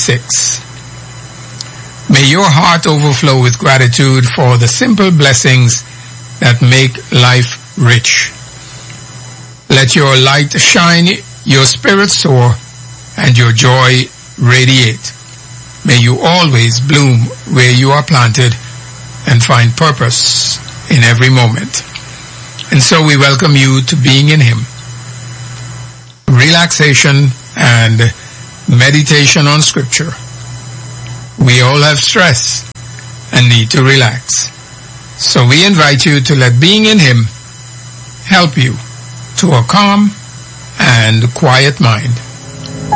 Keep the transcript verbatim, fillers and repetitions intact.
six. May your heart overflow with gratitude for the simple blessings that make life rich. Let your light shine, your spirit soar, and your joy radiate. May you always bloom where you are planted and find purpose in every moment. And so we welcome you to being in Him. Relaxation and meditation on Scripture. We all have stress and need to relax. So we invite you to let being in Him help you to a calm and quiet mind.